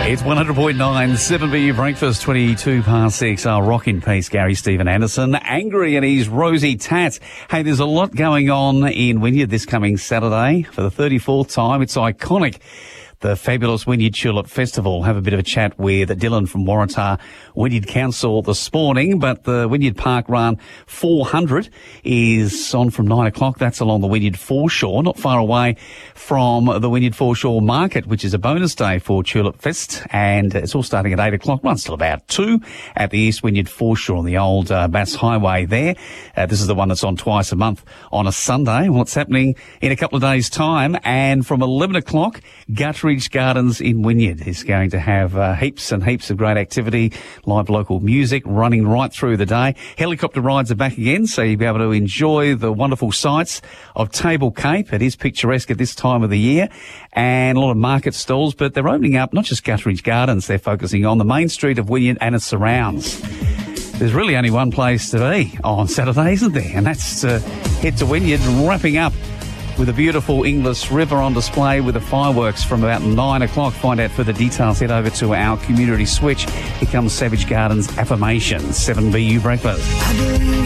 It's 100.9, 7BU Breakfast, 22 past 6. Our rock in peace, Gary Stephen Anderson. Angry and his rosy tats. Hey, there's a lot going on in Wynyard this coming Saturday. For the 34th time, it's iconic. The fabulous Wynyard Tulip Festival. Have a bit of a chat with Dylan from Waratah Wynyard Council this morning. But the Wynyard Park Run 400 is on from 9 o'clock. That's along the Wynyard Foreshore, not far away from the Wynyard Foreshore Market, which is a bonus day for Tulip Fest. And it's all starting at 8 o'clock, runs till about 2 at the East Wynyard Foreshore on the old Bass Highway there. This is the one that's on twice a month on a Sunday. What's happening in a couple of days' time? And from 11 o'clock, Guthrie Gardens in Wynyard is going to have heaps and heaps of great activity, live local music running right through the day. Helicopter rides are back again, so you'll be able to enjoy the wonderful sights of Table Cape. It is picturesque at this time of the year, and a lot of market stalls, but they're opening up not just Guthrie Gardens, they're focusing on the main street of Wynyard and its surrounds. There's really only one place to be on Saturday, isn't there? And that's to head to Wynyard, wrapping up with a beautiful Inglis River on display with the fireworks from about 9 o'clock. Find out further details, head over to our community switch. Here comes Savage Gardens Affirmation, 7BU Breakfast.